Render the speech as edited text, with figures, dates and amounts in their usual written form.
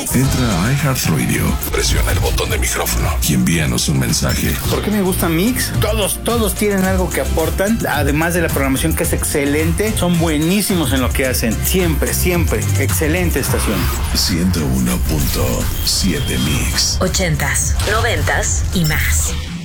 Entra a iHeartRadio, presiona el botón de micrófono y envíanos un mensaje. ¿Por qué me gusta Mix? Todos tienen algo que aportan, además de la programación que es excelente, son buenísimos en lo que hacen. Siempre, excelente estación. 101.7 Mix. 80s, 90s y más.